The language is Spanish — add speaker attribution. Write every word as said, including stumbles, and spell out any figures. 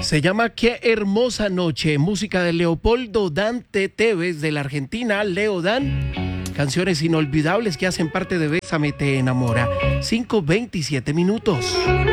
Speaker 1: Se llama Qué hermosa noche, música de Leopoldo Dante Tevez de la Argentina, Leo Dan. Canciones inolvidables que hacen parte de Bésame te enamora. cinco veintisiete minutos.